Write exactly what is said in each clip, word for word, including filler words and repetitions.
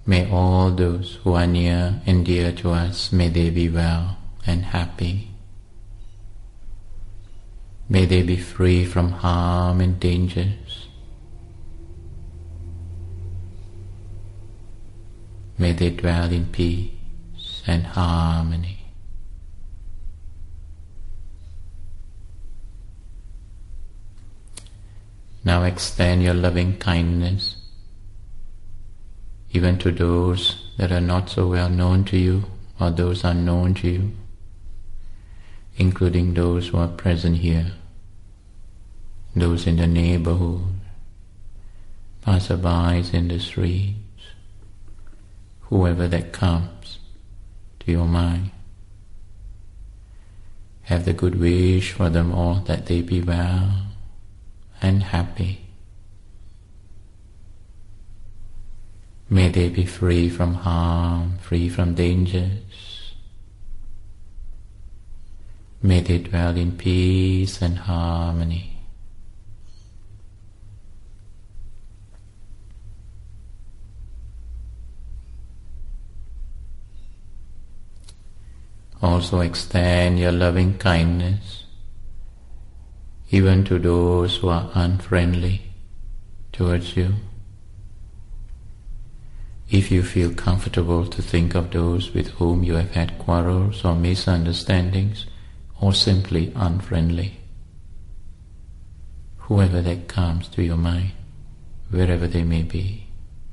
May all those who are near and dear to us, may they be well and happy. May they be free from harm and dangers. May they dwell in peace and harmony. Now extend your loving kindness even to those that are not so well known to you or those unknown to you, including those who are present here, those in the neighborhood, passerbys in the streets, whoever that comes to your mind. Have the good wish for them all that they be well and happy. May they be free from harm, free from dangers. May they dwell in peace and harmony. Also extend your loving kindness even to those who are unfriendly towards you. If you feel comfortable to think of those with whom you have had quarrels or misunderstandings, or simply unfriendly, whoever that comes to your mind, wherever they may be,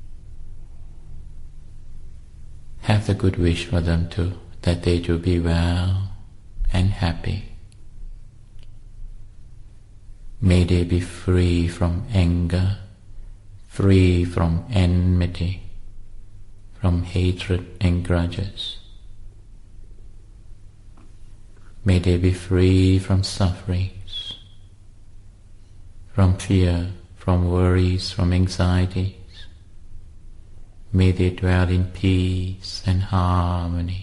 have the good wish for them too, that they too be well and happy. May they be free from anger, free from enmity, from hatred and grudges. May they be free from sufferings, from fear, from worries, from anxieties. May they dwell in peace and harmony.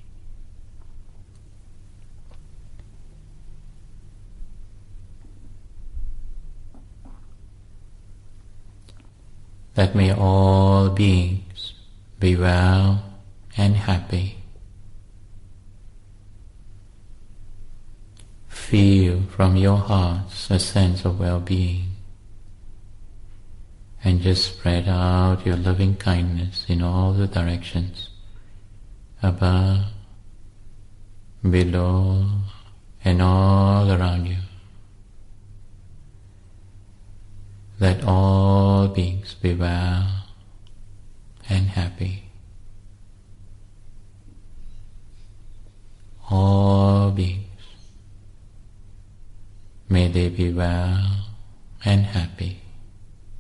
That may all beings be well and happy. Feel from your hearts a sense of well-being, and just spread out your loving kindness in all the directions, above, below, and all around you. Let all beings be well and happy. All beings, may they be well and happy.